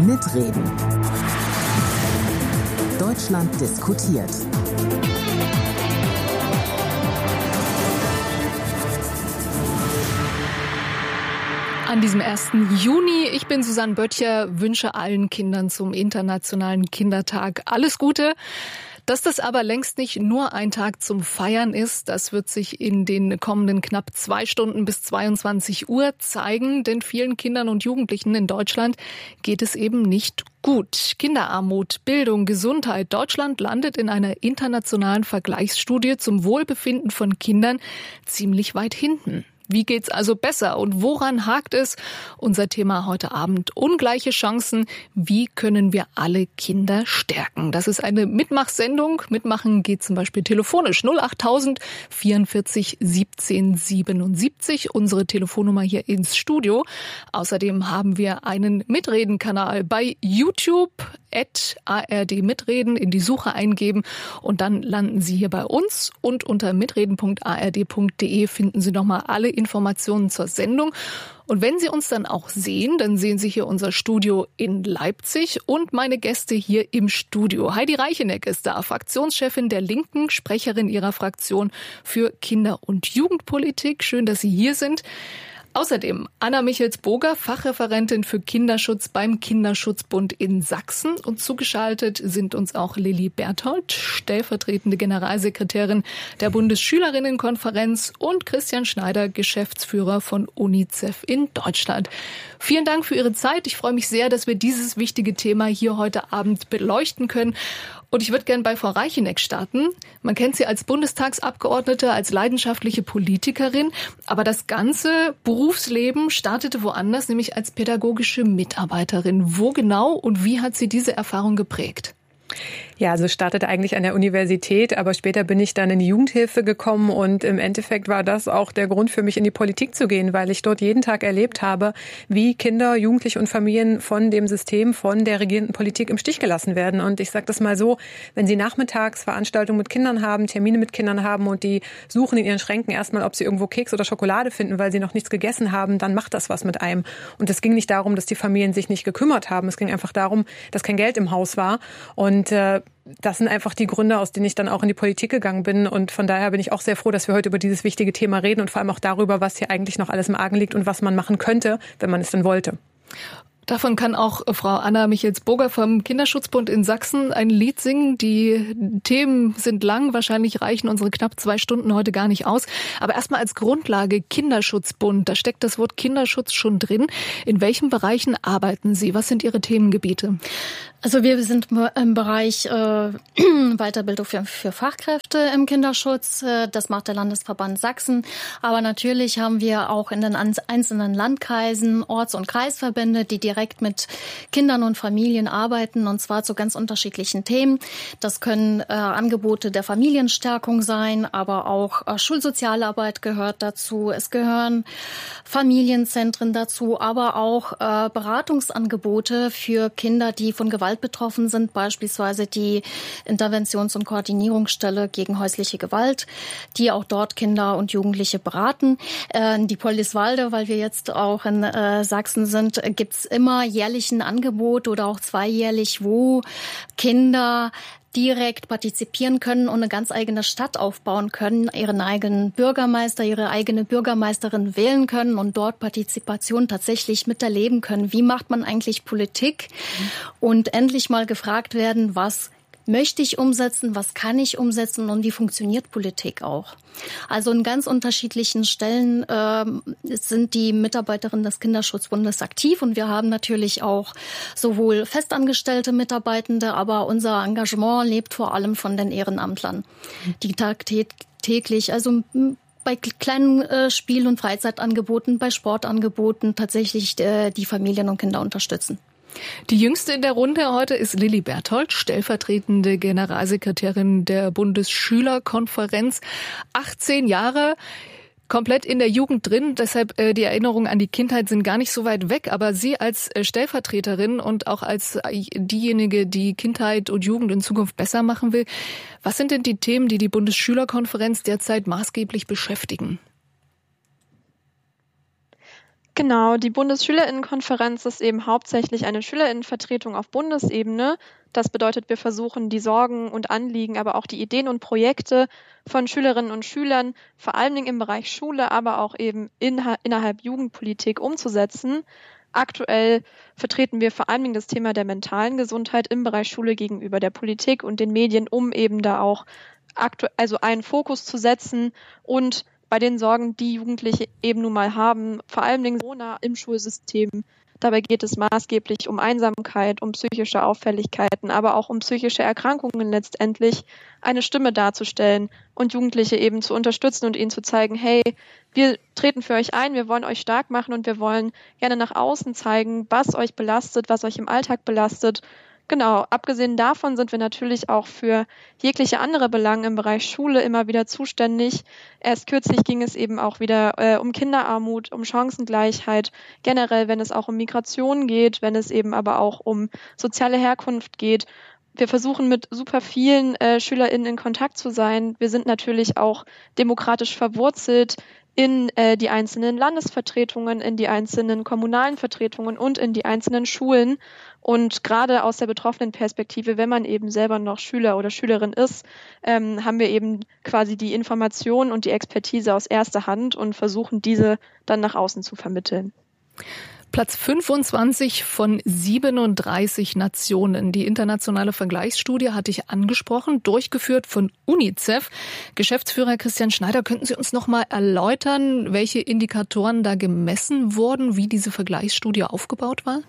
Mitreden. Deutschland diskutiert. An diesem 1. Juni, ich bin Susanne Böttcher, wünsche allen Kindern zum Internationalen Kindertag alles Gute. Dass das aber längst nicht nur ein Tag zum Feiern ist, das wird sich in den kommenden knapp 2 Stunden bis 22 Uhr zeigen, denn vielen Kindern und Jugendlichen in Deutschland geht es eben nicht gut. Kinderarmut, Bildung, Gesundheit. Deutschland landet in einer internationalen Vergleichsstudie zum Wohlbefinden von Kindern ziemlich weit hinten. Wie geht's also besser und woran hakt es? Unser Thema heute Abend: ungleiche Chancen. Wie können wir alle Kinder stärken? Das ist eine Mitmachsendung. Mitmachen geht zum Beispiel telefonisch 08000 44 17 77. Unsere Telefonnummer hier ins Studio. Außerdem haben wir einen Mitreden-Kanal bei YouTube. @ARD Mitreden in die Suche eingeben und dann landen Sie hier bei uns, und unter mitreden.ard.de finden Sie nochmal alle Informationen zur Sendung. Und wenn Sie uns dann auch sehen, dann sehen Sie hier unser Studio in Leipzig und meine Gäste hier im Studio. Heidi Reicheneck ist da, Fraktionschefin der Linken, Sprecherin ihrer Fraktion für Kinder- und Jugendpolitik. Schön, dass Sie hier sind. Außerdem Anna Michels-Boger, Fachreferentin für Kinderschutz beim Kinderschutzbund in Sachsen. Und zugeschaltet sind uns auch Lilli Berthold, stellvertretende Generalsekretärin der Bundesschülerinnenkonferenz, und Christian Schneider, Geschäftsführer von UNICEF in Deutschland. Vielen Dank für Ihre Zeit. Ich freue mich sehr, dass wir dieses wichtige Thema hier heute Abend beleuchten können. Und ich würde gerne bei Frau Reicheneck starten. Man kennt sie als Bundestagsabgeordnete, als leidenschaftliche Politikerin. Aber das ganze Berufsleben startete woanders, nämlich als pädagogische Mitarbeiterin. Wo genau und wie hat sie diese Erfahrung geprägt? Ja, also startete eigentlich an der Universität, aber später bin ich dann in die Jugendhilfe gekommen und im Endeffekt war das auch der Grund für mich, in die Politik zu gehen, weil ich dort jeden Tag erlebt habe, wie Kinder, Jugendliche und Familien von dem System, von der regierenden Politik im Stich gelassen werden. Und ich sage das mal so, wenn Sie nachmittags Veranstaltungen mit Kindern haben, Termine mit Kindern haben und die suchen in ihren Schränken erstmal, ob sie irgendwo Keks oder Schokolade finden, weil sie noch nichts gegessen haben, dann macht das was mit einem. Und es ging nicht darum, dass die Familien sich nicht gekümmert haben. Es ging einfach darum, dass kein Geld im Haus war. Und das sind einfach die Gründe, aus denen ich dann auch in die Politik gegangen bin. Und von daher bin ich auch sehr froh, dass wir heute über dieses wichtige Thema reden und vor allem auch darüber, was hier eigentlich noch alles im Argen liegt und was man machen könnte, wenn man es denn wollte. Davon kann auch Frau Anna Michels-Boger vom Kinderschutzbund in Sachsen ein Lied singen. Die Themen sind lang, wahrscheinlich reichen unsere knapp 2 Stunden heute gar nicht aus. Aber erstmal als Grundlage Kinderschutzbund, da steckt das Wort Kinderschutz schon drin. In welchen Bereichen arbeiten Sie? Was sind Ihre Themengebiete? Also wir sind im Bereich Weiterbildung für Fachkräfte im Kinderschutz. Das macht der Landesverband Sachsen. Aber natürlich haben wir auch in den einzelnen Landkreisen Orts- und Kreisverbände, die direkt mit Kindern und Familien arbeiten, und zwar zu ganz unterschiedlichen Themen. Das können Angebote der Familienstärkung sein, aber auch Schulsozialarbeit gehört dazu. Es gehören Familienzentren dazu, aber auch Beratungsangebote für Kinder, die von Gewalt betroffen sind, beispielsweise die Interventions- und Koordinierungsstelle gegen häusliche Gewalt, die auch dort Kinder und Jugendliche beraten. Die Poliswalde, weil wir jetzt auch in Sachsen sind, gibt's immer jährlich ein Angebot oder auch zweijährlich, wo Kinder direkt partizipieren können und eine ganz eigene Stadt aufbauen können, ihren eigenen Bürgermeister, ihre eigene Bürgermeisterin wählen können und dort Partizipation tatsächlich miterleben können. Wie macht man eigentlich Politik? Und endlich mal gefragt werden, was möchte ich umsetzen, was kann ich umsetzen und wie funktioniert Politik auch. Also in ganz unterschiedlichen Stellen sind die Mitarbeiterinnen des Kinderschutzbundes aktiv, und wir haben natürlich auch sowohl festangestellte Mitarbeitende, aber unser Engagement lebt vor allem von den Ehrenamtlern, die tagtäglich, also bei kleinen Spiel- und Freizeitangeboten, bei Sportangeboten tatsächlich die Familien und Kinder unterstützen. Die jüngste in der Runde heute ist Lilli Berthold, stellvertretende Generalsekretärin der Bundesschülerkonferenz. 18 Jahre, komplett in der Jugend drin, deshalb die Erinnerungen an die Kindheit sind gar nicht so weit weg. Aber Sie als Stellvertreterin und auch als diejenige, die Kindheit und Jugend in Zukunft besser machen will, was sind denn die Themen, die die Bundesschülerkonferenz derzeit maßgeblich beschäftigen? Genau, die Bundesschülerinnenkonferenz ist eben hauptsächlich eine Schülerinnenvertretung auf Bundesebene. Das bedeutet, wir versuchen, die Sorgen und Anliegen, aber auch die Ideen und Projekte von Schülerinnen und Schülern, vor allen Dingen im Bereich Schule, aber auch eben innerhalb Jugendpolitik umzusetzen. Aktuell vertreten wir vor allen Dingen das Thema der mentalen Gesundheit im Bereich Schule gegenüber der Politik und den Medien, um eben da auch einen Fokus zu setzen und bei den Sorgen, die Jugendliche eben nun mal haben, vor allen Dingen Corona im Schulsystem. Dabei geht es maßgeblich um Einsamkeit, um psychische Auffälligkeiten, aber auch um psychische Erkrankungen letztendlich, eine Stimme darzustellen und Jugendliche eben zu unterstützen und ihnen zu zeigen, hey, wir treten für euch ein, wir wollen euch stark machen und wir wollen gerne nach außen zeigen, was euch belastet, was euch im Alltag belastet. Genau, abgesehen davon sind wir natürlich auch für jegliche andere Belange im Bereich Schule immer wieder zuständig. Erst kürzlich ging es eben auch wieder um Kinderarmut, um Chancengleichheit, generell, wenn es auch um Migration geht, wenn es eben aber auch um soziale Herkunft geht. Wir versuchen mit super vielen SchülerInnen in Kontakt zu sein. Wir sind natürlich auch demokratisch verwurzelt in die einzelnen Landesvertretungen, in die einzelnen kommunalen Vertretungen und in die einzelnen Schulen. Und gerade aus der betroffenen Perspektive, wenn man eben selber noch Schüler oder Schülerin ist, haben wir eben quasi die Information und die Expertise aus erster Hand und versuchen, diese dann nach außen zu vermitteln. Platz 25 von 37 Nationen. Die internationale Vergleichsstudie hatte ich angesprochen, durchgeführt von UNICEF. Geschäftsführer Christian Schneider, könnten Sie uns noch mal erläutern, welche Indikatoren da gemessen wurden, wie diese Vergleichsstudie aufgebaut war?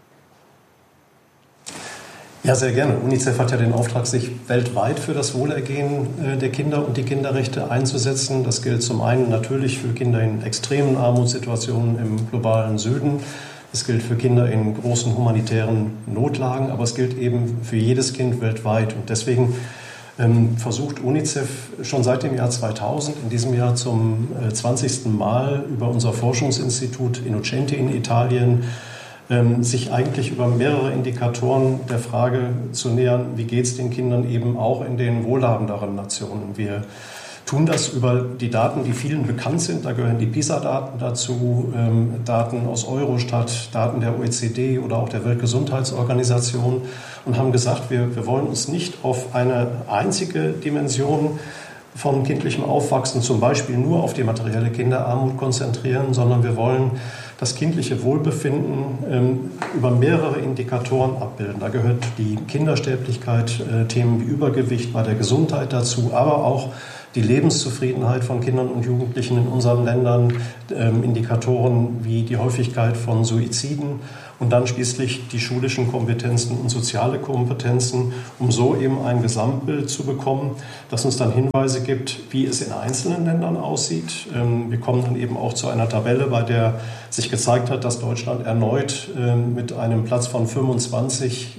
Ja, sehr gerne. UNICEF hat ja den Auftrag, sich weltweit für das Wohlergehen der Kinder und die Kinderrechte einzusetzen. Das gilt zum einen natürlich für Kinder in extremen Armutssituationen im globalen Süden. Es gilt für Kinder in großen humanitären Notlagen, aber es gilt eben für jedes Kind weltweit. Und deswegen versucht UNICEF schon seit dem Jahr 2000, in diesem Jahr zum 20. Mal über unser Forschungsinstitut Innocenti in Italien, sich eigentlich über mehrere Indikatoren der Frage zu nähern, wie geht es den Kindern eben auch in den wohlhabenderen Nationen. Wir tun das über die Daten, die vielen bekannt sind. Da gehören die PISA-Daten dazu, Daten aus Eurostat, Daten der OECD oder auch der Weltgesundheitsorganisation und haben gesagt, wir wollen uns nicht auf eine einzige Dimension von kindlichem Aufwachsen, zum Beispiel nur auf die materielle Kinderarmut konzentrieren, sondern wir wollen das kindliche Wohlbefinden über mehrere Indikatoren abbilden. Da gehört die Kindersterblichkeit, Themen wie Übergewicht bei der Gesundheit dazu, aber auch die Lebenszufriedenheit von Kindern und Jugendlichen in unseren Ländern, Indikatoren wie die Häufigkeit von Suiziden und dann schließlich die schulischen Kompetenzen und soziale Kompetenzen, um so eben ein Gesamtbild zu bekommen, das uns dann Hinweise gibt, wie es in einzelnen Ländern aussieht. Wir kommen dann eben auch zu einer Tabelle, bei der sich gezeigt hat, dass Deutschland erneut mit einem Platz 25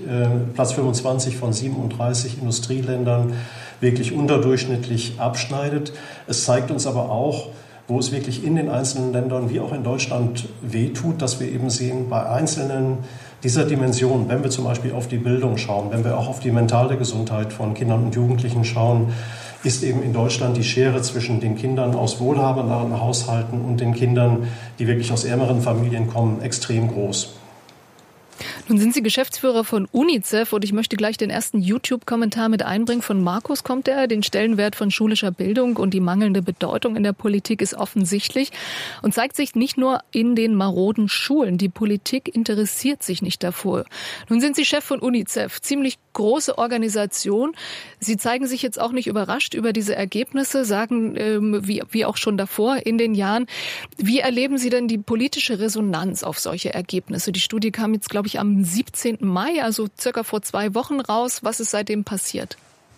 von 37 Industrieländern wirklich unterdurchschnittlich abschneidet. Es zeigt uns aber auch, wo es wirklich in den einzelnen Ländern wie auch in Deutschland wehtut, dass wir eben sehen, bei einzelnen dieser Dimensionen, wenn wir zum Beispiel auf die Bildung schauen, wenn wir auch auf die mentale Gesundheit von Kindern und Jugendlichen schauen, ist eben in Deutschland die Schere zwischen den Kindern aus wohlhabenderen Haushalten und den Kindern, die wirklich aus ärmeren Familien kommen, extrem groß. Nun sind Sie Geschäftsführer von UNICEF und ich möchte gleich den ersten YouTube-Kommentar mit einbringen. Von Markus kommt er. Den Stellenwert von schulischer Bildung und die mangelnde Bedeutung in der Politik ist offensichtlich und zeigt sich nicht nur in den maroden Schulen. Die Politik interessiert sich nicht dafür. Nun sind Sie Chef von UNICEF, ziemlich große Organisation. Sie zeigen sich jetzt auch nicht überrascht über diese Ergebnisse, sagen, wie auch schon davor in den Jahren. Wie erleben Sie denn die politische Resonanz auf solche Ergebnisse? Die Studie kam jetzt, glaube ich, am 17. Mai, also circa vor 2 Wochen raus. Was ist seitdem passiert?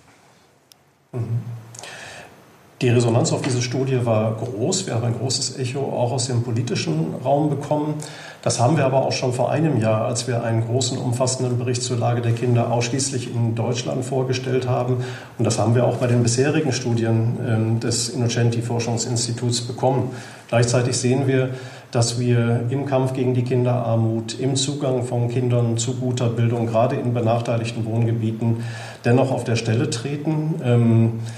Die Resonanz auf diese Studie war groß. Wir haben ein großes Echo auch aus dem politischen Raum bekommen. Das haben wir aber auch schon vor einem Jahr, als wir einen großen, umfassenden Bericht zur Lage der Kinder ausschließlich in Deutschland vorgestellt haben. Und das haben wir auch bei den bisherigen Studien des Innocenti-Forschungsinstituts bekommen. Gleichzeitig sehen wir, dass wir im Kampf gegen die Kinderarmut, im Zugang von Kindern zu guter Bildung, gerade in benachteiligten Wohngebieten, dennoch auf der Stelle treten.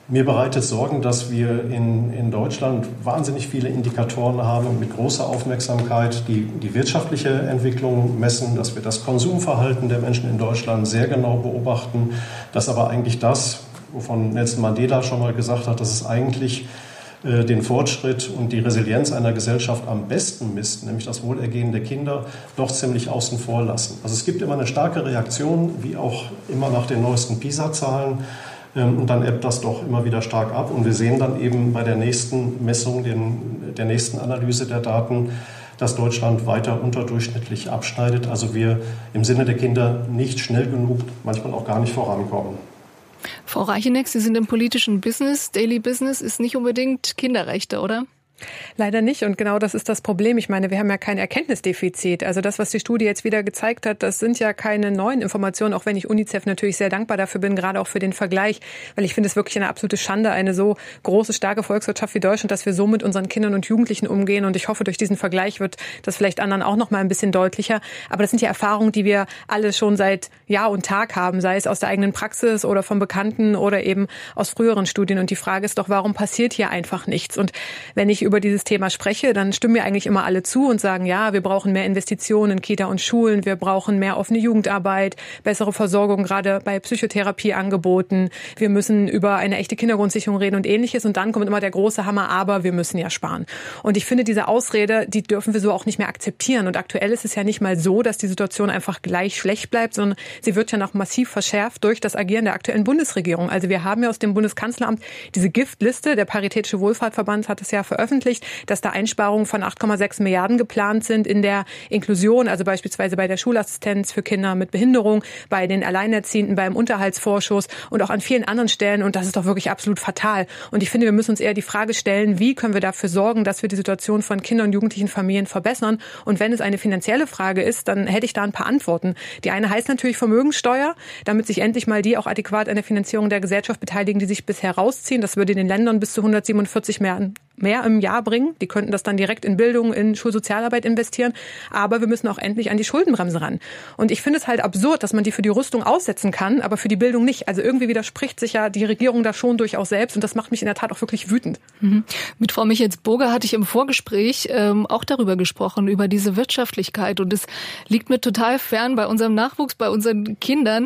Mir bereitet Sorgen, dass wir in Deutschland wahnsinnig viele Indikatoren haben mit großer Aufmerksamkeit, die wirtschaftliche Entwicklung messen, dass wir das Konsumverhalten der Menschen in Deutschland sehr genau beobachten, dass aber eigentlich das, wovon Nelson Mandela schon mal gesagt hat, dass es eigentlich den Fortschritt und die Resilienz einer Gesellschaft am besten misst, nämlich das Wohlergehen der Kinder, doch ziemlich außen vor lassen. Also es gibt immer eine starke Reaktion, wie auch immer nach den neuesten PISA-Zahlen. Und dann ebbt das doch immer wieder stark ab. Und wir sehen dann eben bei der nächsten Messung, der nächsten Analyse der Daten, dass Deutschland weiter unterdurchschnittlich abschneidet. Also wir im Sinne der Kinder nicht schnell genug, manchmal auch gar nicht vorankommen. Frau Reicheneck, Sie sind im politischen Business. Daily Business ist nicht unbedingt Kinderrechte, oder? Leider nicht. Und genau das ist das Problem. Ich meine, wir haben ja kein Erkenntnisdefizit. Also das, was die Studie jetzt wieder gezeigt hat, das sind ja keine neuen Informationen, auch wenn ich UNICEF natürlich sehr dankbar dafür bin, gerade auch für den Vergleich. Weil ich finde es wirklich eine absolute Schande, eine so große, starke Volkswirtschaft wie Deutschland, dass wir so mit unseren Kindern und Jugendlichen umgehen. Und ich hoffe, durch diesen Vergleich wird das vielleicht anderen auch noch mal ein bisschen deutlicher. Aber das sind ja Erfahrungen, die wir alle schon seit Jahr und Tag haben, sei es aus der eigenen Praxis oder von Bekannten oder eben aus früheren Studien. Und die Frage ist doch, warum passiert hier einfach nichts? Und wenn ich über dieses Thema spreche, dann stimmen mir eigentlich immer alle zu und sagen, ja, wir brauchen mehr Investitionen in Kita und Schulen, wir brauchen mehr offene Jugendarbeit, bessere Versorgung gerade bei Psychotherapieangeboten, wir müssen über eine echte Kindergrundsicherung reden und Ähnliches. Und dann kommt immer der große Hammer, aber wir müssen ja sparen. Und ich finde, diese Ausrede, die dürfen wir so auch nicht mehr akzeptieren. Und aktuell ist es ja nicht mal so, dass die Situation einfach gleich schlecht bleibt, sondern sie wird ja noch massiv verschärft durch das Agieren der aktuellen Bundesregierung. Also wir haben ja aus dem Bundeskanzleramt diese Giftliste, der Paritätische Wohlfahrtsverband hat es ja veröffentlicht, dass da Einsparungen von 8,6 Milliarden geplant sind in der Inklusion, also beispielsweise bei der Schulassistenz für Kinder mit Behinderung, bei den Alleinerziehenden, beim Unterhaltsvorschuss und auch an vielen anderen Stellen. Und das ist doch wirklich absolut fatal. Und ich finde, wir müssen uns eher die Frage stellen, wie können wir dafür sorgen, dass wir die Situation von Kindern und jugendlichen Familien verbessern. Und wenn es eine finanzielle Frage ist, dann hätte ich da ein paar Antworten. Die eine heißt natürlich Vermögenssteuer, damit sich endlich mal die auch adäquat an der Finanzierung der Gesellschaft beteiligen, die sich bisher rausziehen. Das würde den Ländern bis zu 147 mehr im Jahr bringen. Die könnten das dann direkt in Bildung, in Schulsozialarbeit investieren. Aber wir müssen auch endlich an die Schuldenbremse ran. Und ich finde es halt absurd, dass man die für die Rüstung aussetzen kann, aber für die Bildung nicht. Also irgendwie widerspricht sich ja die Regierung da schon durchaus selbst. Und das macht mich in der Tat auch wirklich wütend. Mit Frau Michels-Burger hatte ich im Vorgespräch auch darüber gesprochen, über diese Wirtschaftlichkeit. Und es liegt mir total fern, bei unserem Nachwuchs, bei unseren Kindern,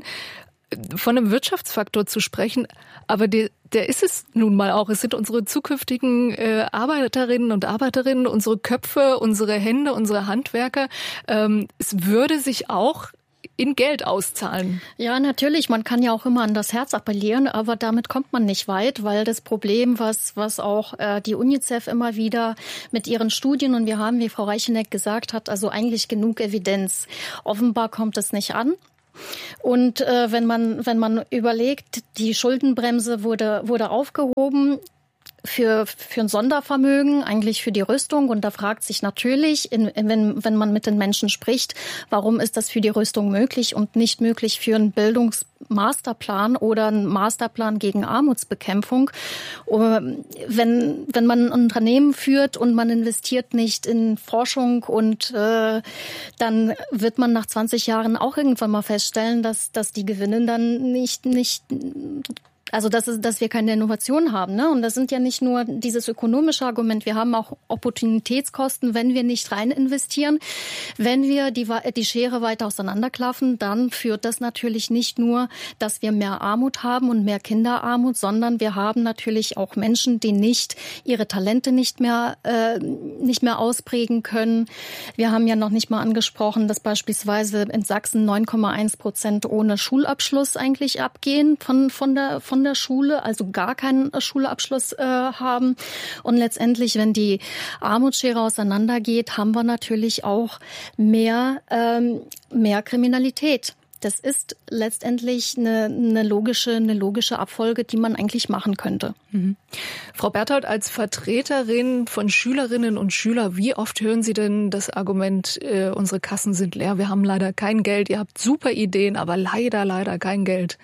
von einem Wirtschaftsfaktor zu sprechen, aber der ist es nun mal auch. Es sind unsere zukünftigen Arbeiterinnen und Arbeiterinnen, unsere Köpfe, unsere Hände, unsere Handwerker. Es würde sich auch in Geld auszahlen. Ja, natürlich. Man kann ja auch immer an das Herz appellieren, aber damit kommt man nicht weit, weil das Problem, was auch die UNICEF immer wieder mit ihren Studien, und wir haben, wie Frau Reicheneck gesagt hat, also eigentlich genug Evidenz. Offenbar kommt es nicht an. Und wenn man überlegt, die Schuldenbremse wurde aufgehoben für ein Sondervermögen, eigentlich für die Rüstung. Und da fragt sich natürlich, wenn man mit den Menschen spricht, warum ist das für die Rüstung möglich und nicht möglich für einen Bildungsmasterplan oder einen Masterplan gegen Armutsbekämpfung? Wenn man ein Unternehmen führt und man investiert nicht in Forschung und dann wird man nach 20 Jahren auch irgendwann mal feststellen, dass die Gewinne dann nicht also dass wir keine Innovation haben, ne? Und das sind ja nicht nur dieses ökonomische Argument, wir haben auch Opportunitätskosten, wenn wir nicht rein investieren. Wenn wir die Schere weiter auseinanderklaffen, dann führt das natürlich nicht nur, dass wir mehr Armut haben und mehr Kinderarmut, sondern wir haben natürlich auch Menschen, die ihre Talente nicht mehr ausprägen können. Wir haben ja noch nicht mal angesprochen, dass beispielsweise in Sachsen 9,1% ohne Schulabschluss eigentlich abgehen von der Schule, also gar keinen Schulabschluss haben. Und letztendlich, wenn die Armutsschere auseinandergeht, haben wir natürlich auch mehr Kriminalität. Das ist letztendlich eine logische Abfolge, die man eigentlich machen könnte. Frau Berthold, als Vertreterin von Schülerinnen und Schülern, wie oft hören Sie denn das Argument, unsere Kassen sind leer, wir haben leider kein Geld, ihr habt super Ideen, aber leider kein Geld?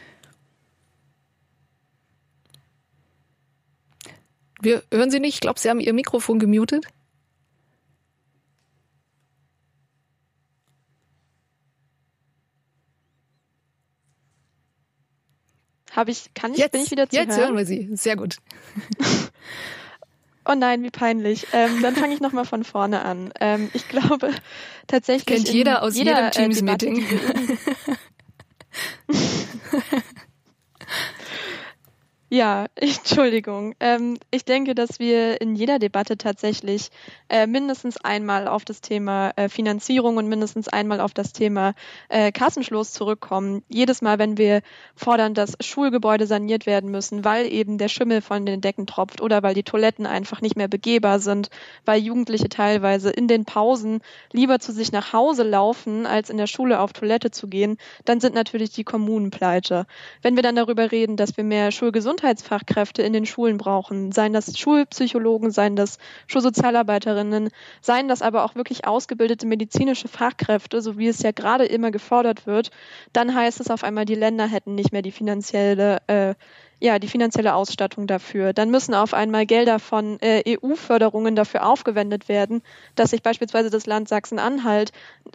Wir hören Sie nicht. Ich glaube, Sie haben Ihr Mikrofon gemutet. bin ich wieder zu hören? Jetzt hören wir Sie. Sehr gut. Oh nein, wie peinlich. Dann fange ich nochmal von vorne an. Ich glaube tatsächlich... Kennt jeder aus jedem Teams-Meeting. Ja, Entschuldigung. Ich denke, dass wir in jeder Debatte tatsächlich mindestens einmal auf das Thema Finanzierung und mindestens einmal auf das Thema Kassenschluss zurückkommen. Jedes Mal, wenn wir fordern, dass Schulgebäude saniert werden müssen, weil eben der Schimmel von den Decken tropft oder weil die Toiletten einfach nicht mehr begehbar sind, weil Jugendliche teilweise in den Pausen lieber zu sich nach Hause laufen, als in der Schule auf Toilette zu gehen, dann sind natürlich die Kommunen pleite. Wenn wir dann darüber reden, dass wir mehr Schulgesundheitsfachkräfte in den Schulen brauchen, seien das Schulpsychologen, seien das Schulsozialarbeiterinnen, seien das aber auch wirklich ausgebildete medizinische Fachkräfte, so wie es ja gerade immer gefordert wird, dann heißt es auf einmal, die Länder hätten nicht mehr die finanzielle Ausstattung dafür. Dann müssen auf einmal Gelder von EU-Förderungen dafür aufgewendet werden, dass sich beispielsweise das Land Sachsen-Anhalt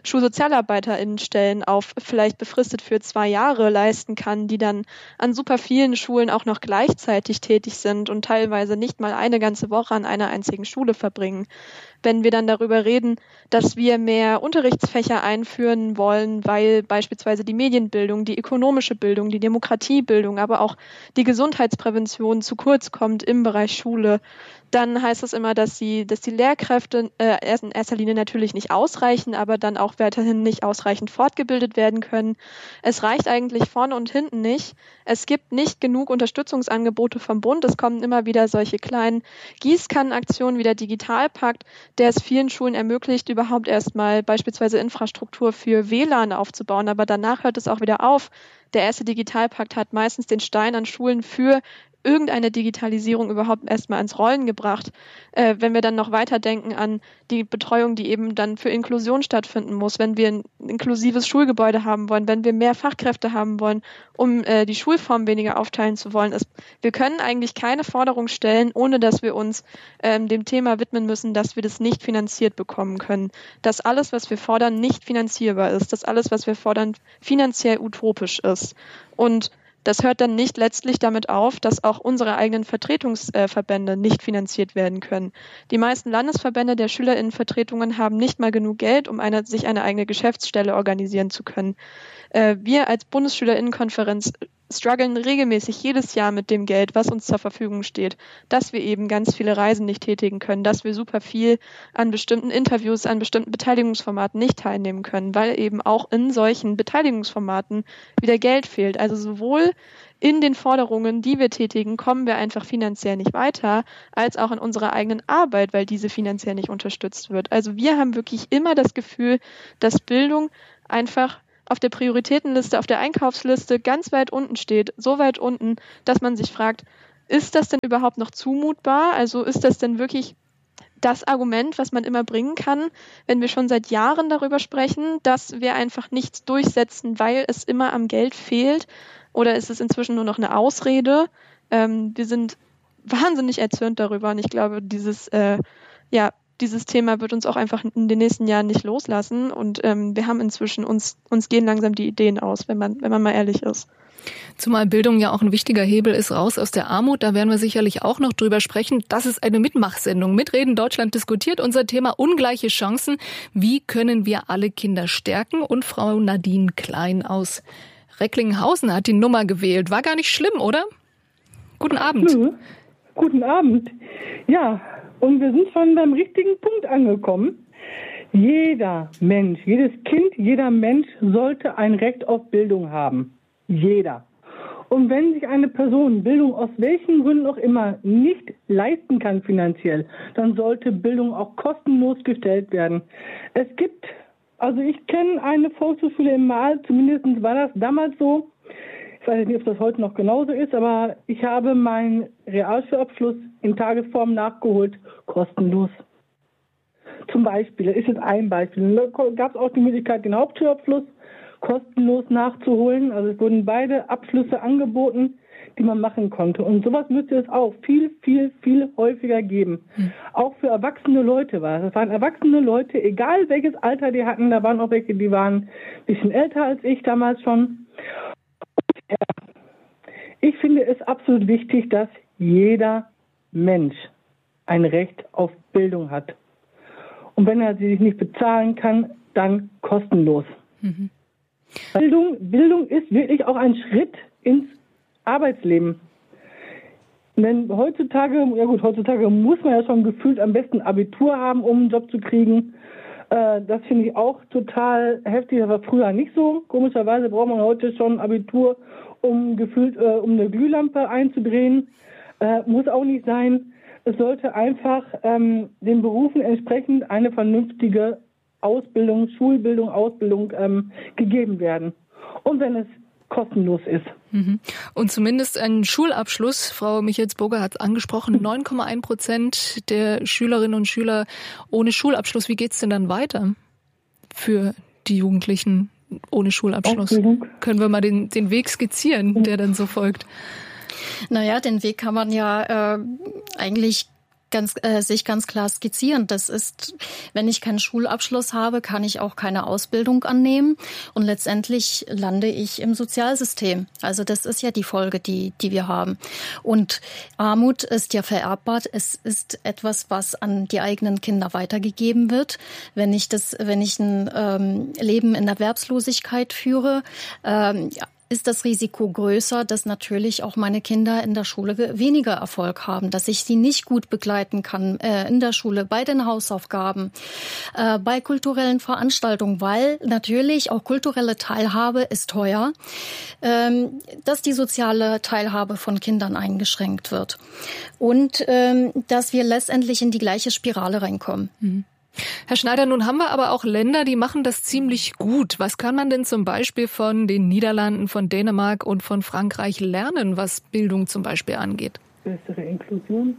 SchulsozialarbeiterInnenstellen auf vielleicht befristet für 2 Jahre leisten kann, die dann an super vielen Schulen auch noch gleichzeitig tätig sind und teilweise nicht mal eine ganze Woche an einer einzigen Schule verbringen. Wenn wir dann darüber reden, dass wir mehr Unterrichtsfächer einführen wollen, weil beispielsweise die Medienbildung, die ökonomische Bildung, die Demokratiebildung, aber auch die Gesundheitsprävention zu kurz kommt im Bereich Schule, dann heißt es immer, dass die Lehrkräfte in erster Linie natürlich nicht ausreichen, aber dann auch weiterhin nicht ausreichend fortgebildet werden können. Es reicht eigentlich vorne und hinten nicht. Es gibt nicht genug Unterstützungsangebote vom Bund. Es kommen immer wieder solche kleinen Gießkannenaktionen wie der Digitalpakt, der es vielen Schulen ermöglicht, überhaupt erstmal beispielsweise Infrastruktur für WLAN aufzubauen. Aber danach hört es auch wieder auf. Der erste Digitalpakt hat meistens den Stein an Schulen für irgendeine Digitalisierung überhaupt erstmal ins Rollen gebracht. Wenn wir dann noch weiterdenken an die Betreuung, die eben dann für Inklusion stattfinden muss, wenn wir ein inklusives Schulgebäude haben wollen, wenn wir mehr Fachkräfte haben wollen, um die Schulform weniger aufteilen zu wollen. Wir können eigentlich keine Forderung stellen, ohne dass wir uns dem Thema widmen müssen, dass wir das nicht finanziert bekommen können. Dass alles, was wir fordern, nicht finanzierbar ist. Dass alles, was wir fordern, finanziell utopisch ist. Und das hört dann nicht letztlich damit auf, dass auch unsere eigenen Vertretungsverbände nicht finanziert werden können. Die meisten Landesverbände der SchülerInnenvertretungen haben nicht mal genug Geld, um sich eine eigene Geschäftsstelle organisieren zu können. Wir als BundesschülerInnenkonferenz strugglen regelmäßig jedes Jahr mit dem Geld, was uns zur Verfügung steht, dass wir eben ganz viele Reisen nicht tätigen können, dass wir super viel an bestimmten Interviews, an bestimmten Beteiligungsformaten nicht teilnehmen können, weil eben auch in solchen Beteiligungsformaten wieder Geld fehlt. Also sowohl in den Forderungen, die wir tätigen, kommen wir einfach finanziell nicht weiter, als auch in unserer eigenen Arbeit, weil diese finanziell nicht unterstützt wird. Also wir haben wirklich immer das Gefühl, dass Bildung einfach auf der Prioritätenliste, auf der Einkaufsliste ganz weit unten steht, so weit unten, dass man sich fragt, ist das denn überhaupt noch zumutbar? Also ist das denn wirklich das Argument, was man immer bringen kann, wenn wir schon seit Jahren darüber sprechen, dass wir einfach nichts durchsetzen, weil es immer am Geld fehlt? Oder ist es inzwischen nur noch eine Ausrede? Wir sind wahnsinnig erzürnt darüber und ich glaube, dieses Thema wird uns auch einfach in den nächsten Jahren nicht loslassen und wir haben inzwischen, uns gehen langsam die Ideen aus, wenn man mal ehrlich ist. Zumal Bildung ja auch ein wichtiger Hebel ist, raus aus der Armut. Da werden wir sicherlich auch noch drüber sprechen. Das ist eine Mitmachsendung. Mitreden Deutschland diskutiert. Unser Thema ungleiche Chancen. Wie können wir alle Kinder stärken? Und Frau Nadine Klein aus Recklinghausen hat die Nummer gewählt. War gar nicht schlimm, oder? Guten Abend. Guten Abend. Ja, und wir sind schon beim richtigen Punkt angekommen. Jeder Mensch, jedes Kind, jeder Mensch sollte ein Recht auf Bildung haben. Jeder. Und wenn sich eine Person Bildung aus welchen Gründen auch immer nicht leisten kann finanziell, dann sollte Bildung auch kostenlos gestellt werden. Ich kenne eine Volkshochschule im Mahl, zumindest war das damals so. Ich weiß nicht, ob das heute noch genauso ist, aber ich habe meinen Realschulabschluss in Tagesform nachgeholt, kostenlos. Zum Beispiel, das ist jetzt ein Beispiel. Da gab es auch die Möglichkeit, den Hauptschulabschluss kostenlos nachzuholen. Also es wurden beide Abschlüsse angeboten, die man machen konnte. Und sowas müsste es auch viel, viel, viel häufiger geben. Auch für erwachsene Leute war es. Es waren erwachsene Leute, egal welches Alter die hatten. Da waren auch welche, die waren ein bisschen älter als ich damals schon. Ja. Ich finde es absolut wichtig, dass jeder Mensch ein Recht auf Bildung hat. Und wenn er sie sich nicht bezahlen kann, dann kostenlos. Mhm. Bildung ist wirklich auch ein Schritt ins Arbeitsleben. Denn heutzutage muss man ja schon gefühlt am besten Abitur haben, um einen Job zu kriegen. Das finde ich auch total heftig. Das war früher nicht so. Komischerweise braucht man heute schon Abitur, um eine Glühlampe einzudrehen. Muss auch nicht sein. Es sollte einfach den Berufen entsprechend eine vernünftige Ausbildung, Schulbildung, Ausbildung gegeben werden. Und wenn es kostenlos ist. Und zumindest ein Schulabschluss, Frau Michels-Burger hat es angesprochen, 9,1% der Schülerinnen und Schüler ohne Schulabschluss. Wie geht's denn dann weiter für die Jugendlichen ohne Schulabschluss? Können wir mal den Weg skizzieren, der dann so folgt? Naja, den Weg kann man ja eigentlich sich ganz klar skizzieren. Das ist, wenn ich keinen Schulabschluss habe, kann ich auch keine Ausbildung annehmen und letztendlich lande ich im Sozialsystem. Also das ist ja die Folge, die wir haben. Und Armut ist ja vererbbar. Es ist etwas, was an die eigenen Kinder weitergegeben wird. Wenn ich ein Leben in Erwerbslosigkeit führe, ist das Risiko größer, dass natürlich auch meine Kinder in der Schule weniger Erfolg haben, dass ich sie nicht gut begleiten kann in der Schule, bei den Hausaufgaben, bei kulturellen Veranstaltungen, weil natürlich auch kulturelle Teilhabe ist teuer, dass die soziale Teilhabe von Kindern eingeschränkt wird und dass wir letztendlich in die gleiche Spirale reinkommen. Mhm. Herr Schneider, nun haben wir aber auch Länder, die machen das ziemlich gut. Was kann man denn zum Beispiel von den Niederlanden, von Dänemark und von Frankreich lernen, was Bildung zum Beispiel angeht? Bessere Inklusion.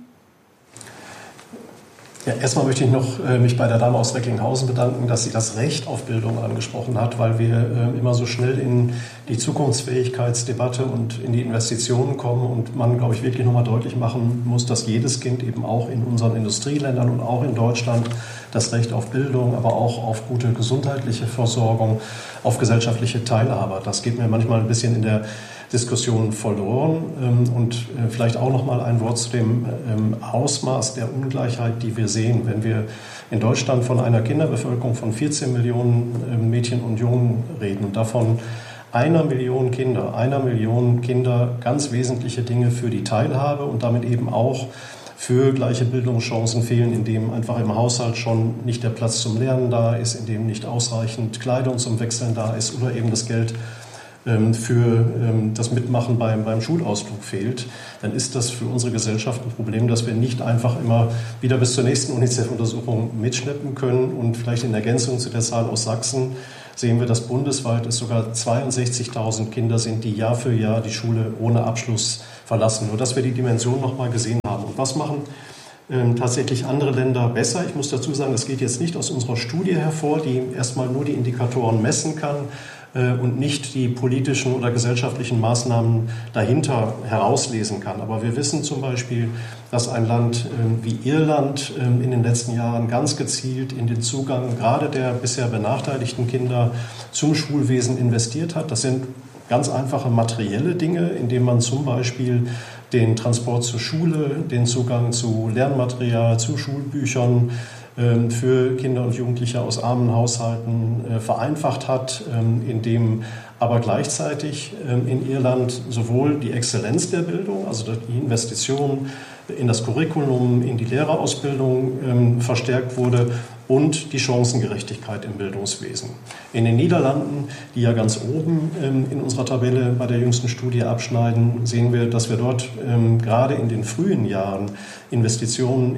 Ja, erstmal möchte ich noch mich bei der Dame aus Recklinghausen bedanken, dass sie das Recht auf Bildung angesprochen hat, weil wir immer so schnell in die Zukunftsfähigkeitsdebatte und in die Investitionen kommen und man, glaube ich, wirklich nochmal deutlich machen muss, dass jedes Kind eben auch in unseren Industrieländern und auch in Deutschland das Recht auf Bildung, aber auch auf gute gesundheitliche Versorgung, auf gesellschaftliche Teilhabe. Das geht mir manchmal ein bisschen in der Diskussion verloren. Und vielleicht auch noch mal ein Wort zu dem Ausmaß der Ungleichheit, die wir sehen. Wenn wir in Deutschland von einer Kinderbevölkerung von 14 Millionen Mädchen und Jungen reden und davon einer Million Kinder ganz wesentliche Dinge für die Teilhabe und damit eben auch für gleiche Bildungschancen fehlen, indem einfach im Haushalt schon nicht der Platz zum Lernen da ist, indem nicht ausreichend Kleidung zum Wechseln da ist oder eben das Geld für das Mitmachen beim Schulausflug fehlt, dann ist das für unsere Gesellschaft ein Problem, dass wir nicht einfach immer wieder bis zur nächsten UNICEF-Untersuchung mitschleppen können. Und vielleicht in Ergänzung zu der Zahl aus Sachsen sehen wir, dass bundesweit es sogar 62.000 Kinder sind, die Jahr für Jahr die Schule ohne Abschluss verlassen. Nur dass wir die Dimension noch mal gesehen haben. Und was machen tatsächlich andere Länder besser? Ich muss dazu sagen, das geht jetzt nicht aus unserer Studie hervor, die erstmal nur die Indikatoren messen kann und nicht die politischen oder gesellschaftlichen Maßnahmen dahinter herauslesen kann. Aber wir wissen zum Beispiel, dass ein Land wie Irland in den letzten Jahren ganz gezielt in den Zugang gerade der bisher benachteiligten Kinder zum Schulwesen investiert hat. Das sind ganz einfache materielle Dinge, indem man zum Beispiel den Transport zur Schule, den Zugang zu Lernmaterial, zu Schulbüchern für Kinder und Jugendliche aus armen Haushalten vereinfacht hat, indem aber gleichzeitig in Irland sowohl die Exzellenz der Bildung, also die Investition in das Curriculum, in die Lehrerausbildung verstärkt wurde und die Chancengerechtigkeit im Bildungswesen. In den Niederlanden, die ja ganz oben in unserer Tabelle bei der jüngsten Studie abschneiden, sehen wir, dass wir dort gerade in den frühen Jahren Investitionen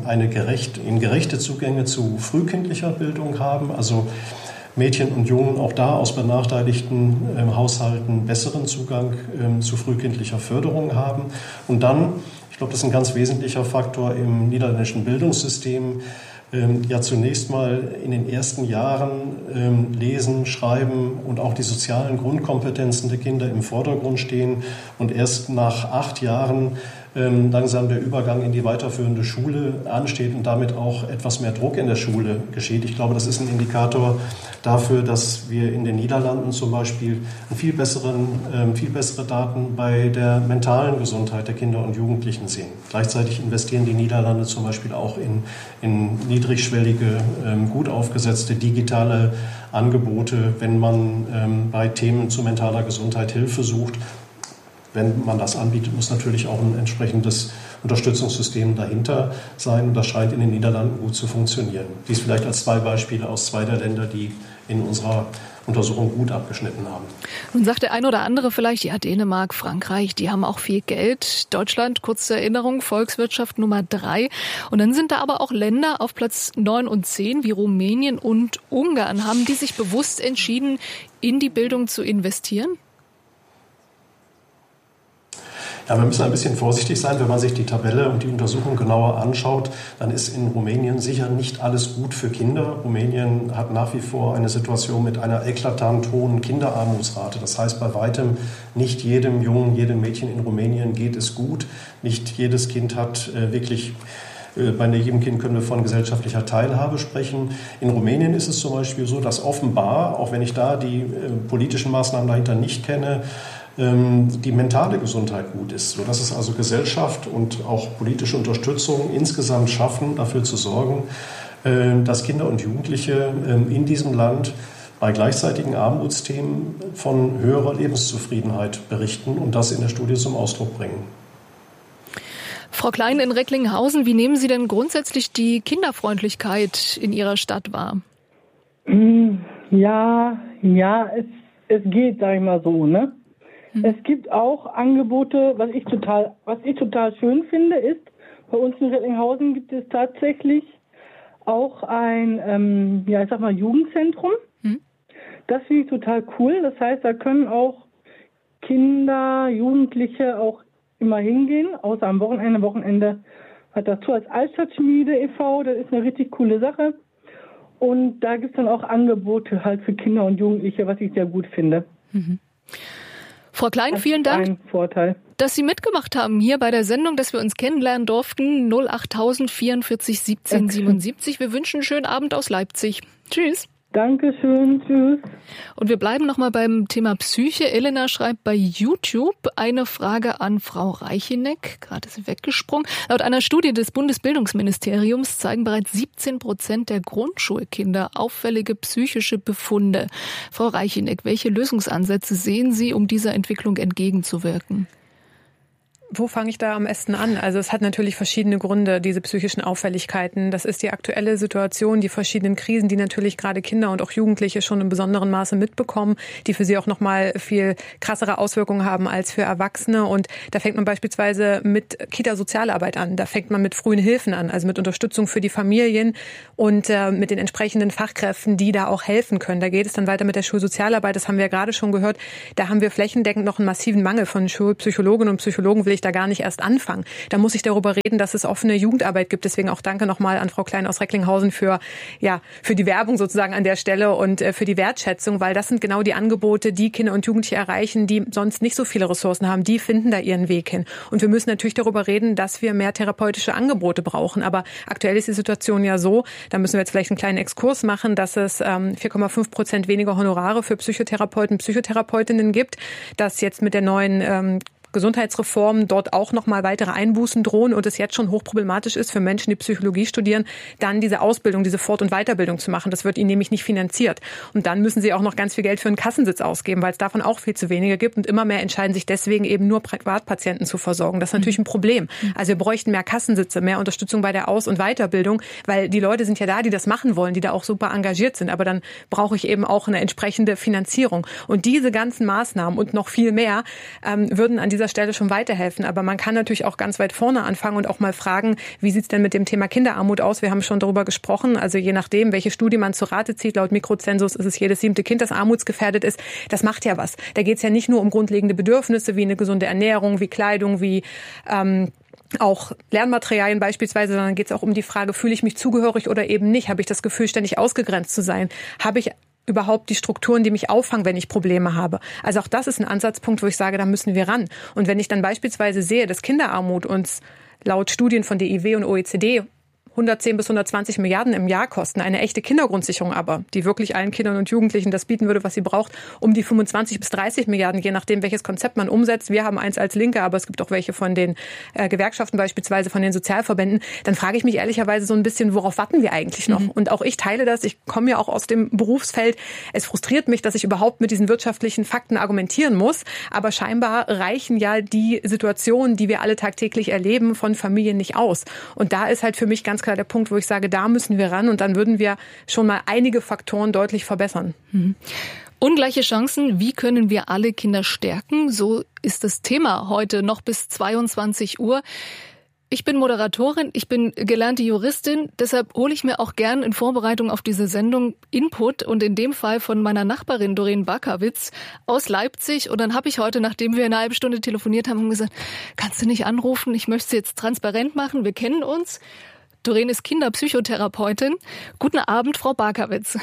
in gerechte Zugänge zu frühkindlicher Bildung haben, also Mädchen und Jungen auch da aus benachteiligten Haushalten besseren Zugang zu frühkindlicher Förderung haben. Und dann, ich glaube, das ist ein ganz wesentlicher Faktor im niederländischen Bildungssystem, ja zunächst mal in den ersten Jahren Lesen, Schreiben und auch die sozialen Grundkompetenzen der Kinder im Vordergrund stehen und erst nach 8 Jahren langsam der Übergang in die weiterführende Schule ansteht und damit auch etwas mehr Druck in der Schule geschieht. Ich glaube, das ist ein Indikator dafür, dass wir in den Niederlanden zum Beispiel viel bessere Daten bei der mentalen Gesundheit der Kinder und Jugendlichen sehen. Gleichzeitig investieren die Niederlande zum Beispiel auch in niedrigschwellige, gut aufgesetzte digitale Angebote, wenn man bei Themen zu mentaler Gesundheit Hilfe sucht. Wenn man das anbietet, muss natürlich auch ein entsprechendes Unterstützungssystem dahinter sein. Und das scheint in den Niederlanden gut zu funktionieren. Dies vielleicht als 2 Beispiele aus 2 der Länder, die in unserer Untersuchung gut abgeschnitten haben. Nun sagt der ein oder andere vielleicht, ja, Dänemark, Frankreich, die haben auch viel Geld. Deutschland, kurze Erinnerung, Volkswirtschaft Nummer 3. Und dann sind da aber auch Länder auf Platz 9 und 10 wie Rumänien und Ungarn. Haben die sich bewusst entschieden, in die Bildung zu investieren? Ja, wir müssen ein bisschen vorsichtig sein. Wenn man sich die Tabelle und die Untersuchung genauer anschaut, dann ist in Rumänien sicher nicht alles gut für Kinder. Rumänien hat nach wie vor eine Situation mit einer eklatant hohen Kinderarmutsrate. Das heißt, bei weitem nicht jedem Jungen, jedem Mädchen in Rumänien geht es gut. Nicht jedes Kind hat wirklich... Bei jedem Kind können wir von gesellschaftlicher Teilhabe sprechen. In Rumänien ist es zum Beispiel so, dass offenbar, auch wenn ich da die politischen Maßnahmen dahinter nicht kenne, die mentale Gesundheit gut ist, sodass es also Gesellschaft und auch politische Unterstützung insgesamt schaffen, dafür zu sorgen, dass Kinder und Jugendliche in diesem Land bei gleichzeitigen Armutsthemen von höherer Lebenszufriedenheit berichten und das in der Studie zum Ausdruck bringen. Frau Klein in Recklinghausen, wie nehmen Sie denn grundsätzlich die Kinderfreundlichkeit in Ihrer Stadt wahr? Ja, es geht, sag ich mal so, ne? Es gibt auch Angebote, was ich total schön finde, ist, bei uns in Recklinghausen gibt es tatsächlich auch ein, Jugendzentrum. Das finde ich total cool. Das heißt, da können auch Kinder, Jugendliche auch immer hingehen, außer am Wochenende hat dazu als Altstadtschmiede e.V., das ist eine richtig coole Sache. Und da gibt es dann auch Angebote halt für Kinder und Jugendliche, was ich sehr gut finde. Frau Klein, vielen Dank, ein Vorteil, dass Sie mitgemacht haben hier bei der Sendung, dass wir uns kennenlernen durften. 08000 44 17 77. Wir wünschen einen schönen Abend aus Leipzig. Tschüss. Dankeschön, tschüss. Und wir bleiben nochmal beim Thema Psyche. Elena schreibt bei YouTube eine Frage an Frau Reicheneck. Gerade ist sie weggesprungen. Laut einer Studie des Bundesbildungsministeriums zeigen bereits 17% der Grundschulkinder auffällige psychische Befunde. Frau Reicheneck, welche Lösungsansätze sehen Sie, um dieser Entwicklung entgegenzuwirken? Wo fange ich da am besten an? Also es hat natürlich verschiedene Gründe, diese psychischen Auffälligkeiten. Das ist die aktuelle Situation, die verschiedenen Krisen, die natürlich gerade Kinder und auch Jugendliche schon in besonderem Maße mitbekommen, die für sie auch nochmal viel krassere Auswirkungen haben als für Erwachsene. Und da fängt man beispielsweise mit Kita-Sozialarbeit an. Da fängt man mit frühen Hilfen an, also mit Unterstützung für die Familien und mit den entsprechenden Fachkräften, die da auch helfen können. Da geht es dann weiter mit der Schulsozialarbeit. Das haben wir ja gerade schon gehört. Da haben wir flächendeckend noch einen massiven Mangel von Schulpsychologinnen und Psychologen, will ich da gar nicht erst anfangen. Da muss ich darüber reden, dass es offene Jugendarbeit gibt. Deswegen auch danke nochmal an Frau Klein aus Recklinghausen für die Werbung sozusagen an der Stelle und für die Wertschätzung, weil das sind genau die Angebote, die Kinder und Jugendliche erreichen, die sonst nicht so viele Ressourcen haben. Die finden da ihren Weg hin. Und wir müssen natürlich darüber reden, dass wir mehr therapeutische Angebote brauchen. Aber aktuell ist die Situation ja so, da müssen wir jetzt vielleicht einen kleinen Exkurs machen, dass es 4,5% weniger Honorare für Psychotherapeuten, Psychotherapeutinnen gibt, dass jetzt mit der neuen Gesundheitsreform dort auch nochmal weitere Einbußen drohen und es jetzt schon hochproblematisch ist für Menschen, die Psychologie studieren, dann diese Ausbildung, diese Fort- und Weiterbildung zu machen. Das wird ihnen nämlich nicht finanziert. Und dann müssen sie auch noch ganz viel Geld für einen Kassensitz ausgeben, weil es davon auch viel zu wenige gibt. Und immer mehr entscheiden sich deswegen eben nur Privatpatienten zu versorgen. Das ist natürlich ein Problem. Also wir bräuchten mehr Kassensitze, mehr Unterstützung bei der Aus- und Weiterbildung, weil die Leute sind ja da, die das machen wollen, die da auch super engagiert sind. Aber dann brauche ich eben auch eine entsprechende Finanzierung. Und diese ganzen Maßnahmen und noch viel mehr würden an dieser Stelle schon weiterhelfen. Aber man kann natürlich auch ganz weit vorne anfangen und auch mal fragen, wie sieht es denn mit dem Thema Kinderarmut aus? Wir haben schon darüber gesprochen. Also je nachdem, welche Studie man zu Rate zieht, laut Mikrozensus ist es jedes 7. Kind, das armutsgefährdet ist. Das macht ja was. Da geht es ja nicht nur um grundlegende Bedürfnisse wie eine gesunde Ernährung, wie Kleidung, wie auch Lernmaterialien beispielsweise, sondern geht es auch um die Frage, fühle ich mich zugehörig oder eben nicht? Habe ich das Gefühl, ständig ausgegrenzt zu sein? Habe ich überhaupt die Strukturen, die mich auffangen, wenn ich Probleme habe? Also auch das ist ein Ansatzpunkt, wo ich sage, da müssen wir ran. Und wenn ich dann beispielsweise sehe, dass Kinderarmut uns laut Studien von DIW und OECD 110 bis 120 Milliarden im Jahr kosten. Eine echte Kindergrundsicherung aber, die wirklich allen Kindern und Jugendlichen das bieten würde, was sie braucht, um die 25 bis 30 Milliarden, je nachdem, welches Konzept man umsetzt. Wir haben eins als Linke, aber es gibt auch welche von den Gewerkschaften, beispielsweise von den Sozialverbänden. Dann frage ich mich ehrlicherweise so ein bisschen, worauf warten wir eigentlich noch? Und auch ich teile das. Ich komme ja auch aus dem Berufsfeld. Es frustriert mich, dass ich überhaupt mit diesen wirtschaftlichen Fakten argumentieren muss. Aber scheinbar reichen ja die Situationen, die wir alle tagtäglich erleben, von Familien nicht aus. Und da ist halt für mich ganz klar der Punkt, wo ich sage, da müssen wir ran und dann würden wir schon mal einige Faktoren deutlich verbessern. Ungleiche Chancen, wie können wir alle Kinder stärken? So ist das Thema heute noch bis 22 Uhr. Ich bin Moderatorin, ich bin gelernte Juristin, deshalb hole ich mir auch gern in Vorbereitung auf diese Sendung Input und in dem Fall von meiner Nachbarin Doreen Bakawitz aus Leipzig. Und dann habe ich heute, nachdem wir eine halbe Stunde telefoniert haben, gesagt, kannst du nicht anrufen? Ich möchte es jetzt transparent machen, wir kennen uns. Doreen ist Kinderpsychotherapeutin. Guten Abend, Frau Bakawitz.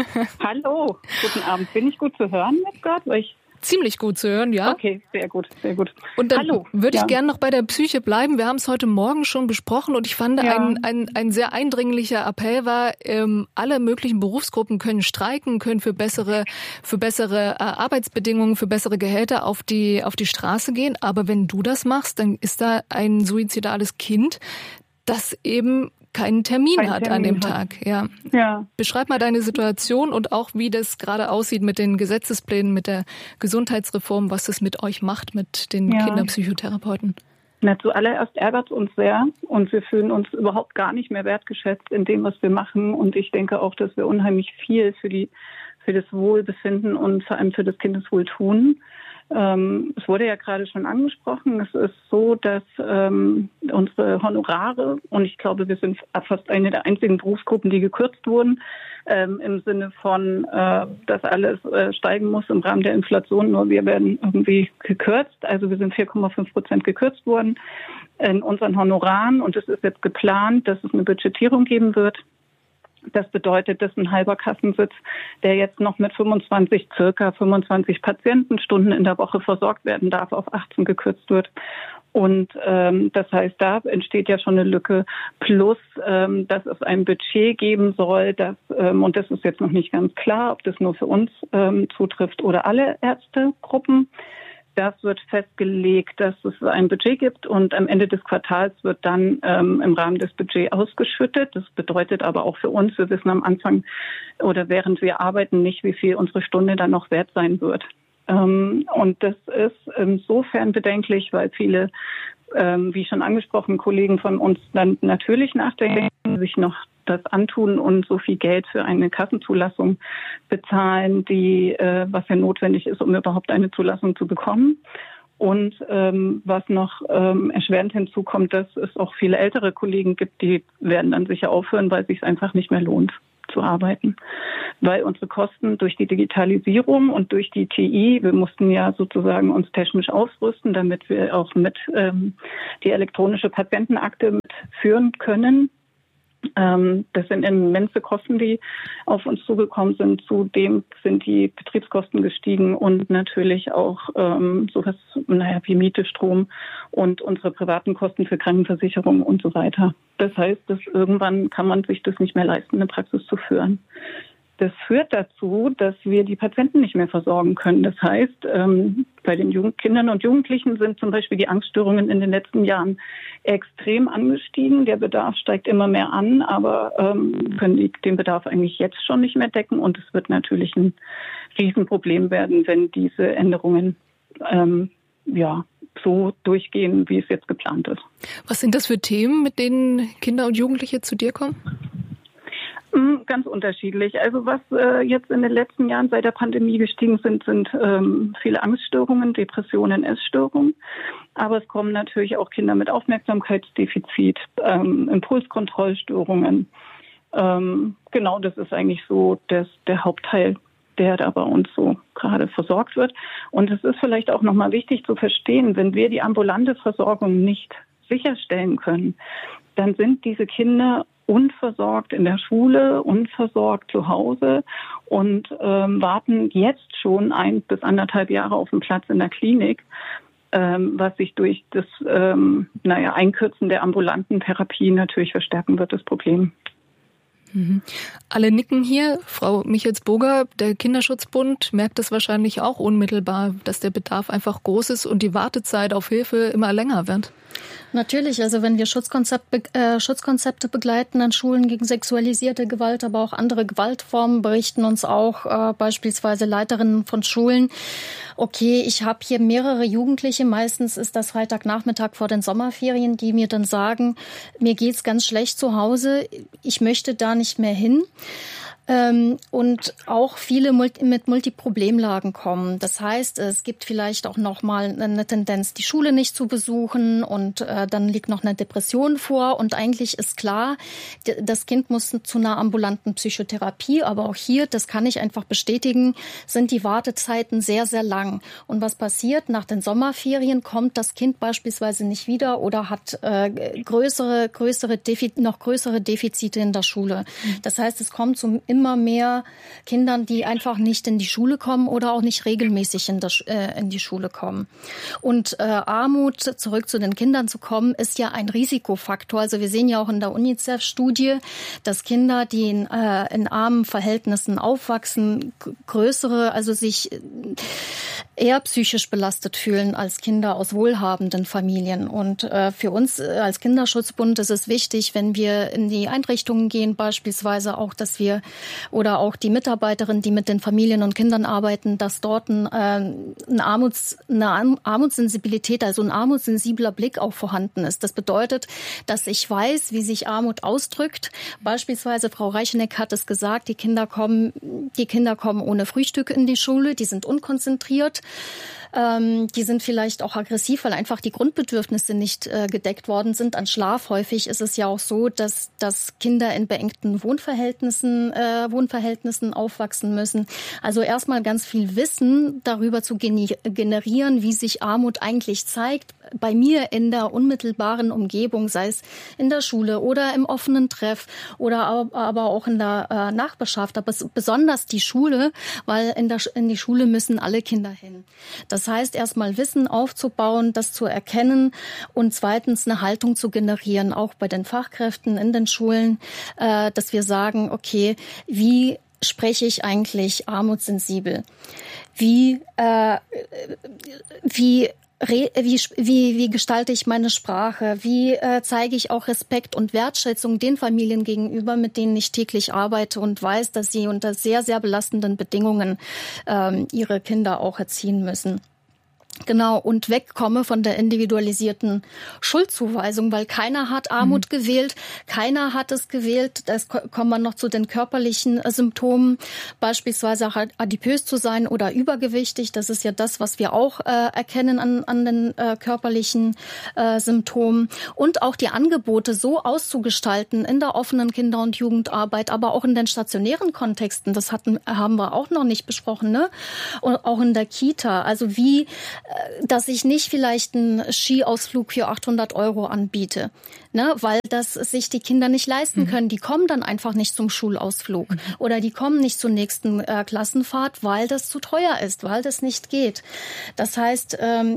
Hallo, guten Abend. Bin ich gut zu hören jetzt gerade? Ziemlich gut zu hören, ja. Okay, sehr gut, sehr gut. Und dann würde ich gerne noch bei der Psyche bleiben. Wir haben es heute Morgen schon besprochen und ich fand, ein sehr eindringlicher Appell war, alle möglichen Berufsgruppen können streiken, können für bessere Arbeitsbedingungen, für bessere Gehälter auf die Straße gehen. Aber wenn du das machst, dann ist da ein suizidales Kind, das eben keinen Termin hat an dem Tag. Ja. Beschreib mal deine Situation und auch, wie das gerade aussieht mit den Gesetzesplänen, mit der Gesundheitsreform, was das mit euch macht, mit den Kinderpsychotherapeuten. Na, zuallererst ärgert es uns sehr und wir fühlen uns überhaupt gar nicht mehr wertgeschätzt in dem, was wir machen. Und ich denke auch, dass wir unheimlich viel für das Wohlbefinden und vor allem für das Kindeswohl tun. Es wurde ja gerade schon angesprochen, es ist so, dass unsere Honorare, und ich glaube, wir sind fast eine der einzigen Berufsgruppen, die gekürzt wurden, im Sinne von, dass alles steigen muss im Rahmen der Inflation, nur wir werden irgendwie gekürzt. Also wir sind 4,5% gekürzt worden in unseren Honoraren und es ist jetzt geplant, dass es eine Budgetierung geben wird. Das bedeutet, dass ein halber Kassensitz, der jetzt noch mit circa 25 Patientenstunden in der Woche versorgt werden darf, auf 18 gekürzt wird. Und das heißt, da entsteht ja schon eine Lücke. Plus, dass es ein Budget geben soll, und das ist jetzt noch nicht ganz klar, ob das nur für uns zutrifft oder alle Ärztegruppen. Das wird festgelegt, dass es ein Budget gibt und am Ende des Quartals wird dann im Rahmen des Budgets ausgeschüttet. Das bedeutet aber auch für uns, wir wissen am Anfang oder während wir arbeiten nicht, wie viel unsere Stunde dann noch wert sein wird. Und das ist insofern bedenklich, weil viele, wie schon angesprochen, Kollegen von uns dann natürlich nachdenken, sich noch das antun und so viel Geld für eine Kassenzulassung bezahlen, was ja notwendig ist, um überhaupt eine Zulassung zu bekommen. Und was noch erschwerend hinzukommt, dass es auch viele ältere Kollegen gibt, die werden dann sicher aufhören, weil es sich einfach nicht mehr lohnt zu arbeiten. Weil unsere Kosten durch die Digitalisierung und durch die TI, wir mussten ja sozusagen uns technisch ausrüsten, damit wir auch mit die elektronische Patientenakte mitführen können. Das sind immense Kosten, die auf uns zugekommen sind. Zudem sind die Betriebskosten gestiegen und natürlich auch sowas wie Miete, Strom und unsere privaten Kosten für Krankenversicherung und so weiter. Das heißt, dass irgendwann kann man sich das nicht mehr leisten, eine Praxis zu führen. Das führt dazu, dass wir die Patienten nicht mehr versorgen können. Das heißt, bei den Kindern und Jugendlichen sind zum Beispiel die Angststörungen in den letzten Jahren extrem angestiegen. Der Bedarf steigt immer mehr an, aber können den Bedarf eigentlich jetzt schon nicht mehr decken. Und es wird natürlich ein Riesenproblem werden, wenn diese Änderungen so durchgehen, wie es jetzt geplant ist. Was sind das für Themen, mit denen Kinder und Jugendliche zu dir kommen? Ganz unterschiedlich. Also was jetzt in den letzten Jahren seit der Pandemie gestiegen sind viele Angststörungen, Depressionen, Essstörungen. Aber es kommen natürlich auch Kinder mit Aufmerksamkeitsdefizit, Impulskontrollstörungen. Genau, das ist eigentlich so der Hauptteil, der da bei uns so gerade versorgt wird. Und es ist vielleicht auch nochmal wichtig zu verstehen, wenn wir die ambulante Versorgung nicht sicherstellen können, dann sind diese Kinder unversorgt in der Schule, unversorgt zu Hause und warten jetzt schon 1 bis 1,5 Jahre auf einen Platz in der Klinik, was sich durch das Einkürzen der ambulanten Therapie natürlich verstärken wird, das Problem. Mhm. Alle nicken hier. Frau Michels-Boger, der Kinderschutzbund merkt das wahrscheinlich auch unmittelbar, dass der Bedarf einfach groß ist und die Wartezeit auf Hilfe immer länger wird. Natürlich, also wenn wir Schutzkonzepte begleiten an Schulen gegen sexualisierte Gewalt, aber auch andere Gewaltformen, berichten uns auch beispielsweise Leiterinnen von Schulen, okay, ich habe hier mehrere Jugendliche, meistens ist das Freitagnachmittag vor den Sommerferien, die mir dann sagen, mir geht's ganz schlecht zu Hause, ich möchte da nicht mehr hin. Und auch viele mit Multiproblemlagen kommen. Das heißt, es gibt vielleicht auch noch mal eine Tendenz, die Schule nicht zu besuchen und dann liegt noch eine Depression vor und eigentlich ist klar, das Kind muss zu einer ambulanten Psychotherapie, aber auch hier, das kann ich einfach bestätigen, sind die Wartezeiten sehr, sehr lang. Und was passiert? Nach den Sommerferien kommt das Kind beispielsweise nicht wieder oder hat noch größere Defizite in der Schule. Das heißt, es kommt zum immer mehr Kindern, die einfach nicht in die Schule kommen oder auch nicht regelmäßig in die Schule kommen. Und Armut, zurück zu den Kindern zu kommen, ist ja ein Risikofaktor. Also wir sehen ja auch in der UNICEF-Studie, dass Kinder, die in armen Verhältnissen aufwachsen, sich eher psychisch belastet fühlen als Kinder aus wohlhabenden Familien. Und für uns als Kinderschutzbund ist es wichtig, wenn wir in die Einrichtungen gehen, beispielsweise auch, dass wir oder auch die Mitarbeiterinnen, die mit den Familien und Kindern arbeiten, dass dort eine Armutssensibilität, also ein armutssensibler Blick auch vorhanden ist. Das bedeutet, dass ich weiß, wie sich Armut ausdrückt. Beispielsweise Frau Reicheneck hat es gesagt, die Kinder kommen ohne Frühstück in die Schule, die sind unkonzentriert. Die sind vielleicht auch aggressiv, weil einfach die Grundbedürfnisse nicht gedeckt worden sind. An Schlaf häufig ist es ja auch so, dass Kinder in beengten Wohnverhältnissen aufwachsen müssen. Also erstmal ganz viel Wissen darüber zu generieren, wie sich Armut eigentlich zeigt. Bei mir in der unmittelbaren Umgebung, sei es in der Schule oder im offenen Treff oder aber auch in der Nachbarschaft, aber besonders die Schule, weil in die Schule müssen alle Kinder hin. Das heißt, erstmal Wissen aufzubauen, das zu erkennen und zweitens eine Haltung zu generieren, auch bei den Fachkräften in den Schulen, dass wir sagen, okay, wie spreche ich eigentlich armutssensibel? Wie gestalte ich meine Sprache? Wie zeige ich auch Respekt und Wertschätzung den Familien gegenüber, mit denen ich täglich arbeite und weiß, dass sie unter sehr, sehr belastenden Bedingungen ihre Kinder auch erziehen müssen? Genau, und wegkomme von der individualisierten Schuldzuweisung, weil keiner hat Armut gewählt, keiner hat es gewählt. Da kommen wir noch zu den körperlichen Symptomen, beispielsweise adipös zu sein oder übergewichtig. Das ist ja das, was wir auch erkennen an den körperlichen Symptomen. Und auch die Angebote so auszugestalten in der offenen Kinder- und Jugendarbeit, aber auch in den stationären Kontexten. Das haben wir auch noch nicht besprochen, ne? Und auch in der Kita. Also dass ich nicht vielleicht einen Skiausflug für 800 € anbiete, ne, weil das sich die Kinder nicht leisten können. Die kommen dann einfach nicht zum Schulausflug oder die kommen nicht zur nächsten Klassenfahrt, weil das zu teuer ist, weil das nicht geht. Das heißt,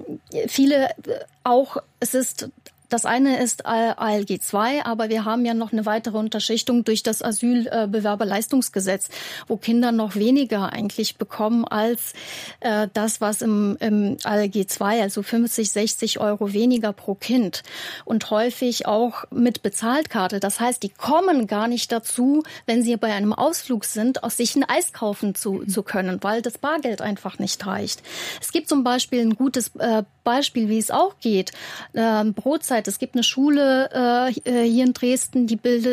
das eine ist ALG 2, aber wir haben ja noch eine weitere Unterschichtung durch das Asylbewerberleistungsgesetz, wo Kinder noch weniger eigentlich bekommen als das, was im ALG 2, also 50, 60 € weniger pro Kind und häufig auch mit Bezahlkarte. Das heißt, die kommen gar nicht dazu, wenn sie bei einem Ausflug sind, aus sich ein Eis kaufen zu können, weil das Bargeld einfach nicht reicht. Es gibt zum Beispiel ein gutes Beispiel, wie es auch geht. Brotzeit. Es gibt eine Schule hier in Dresden,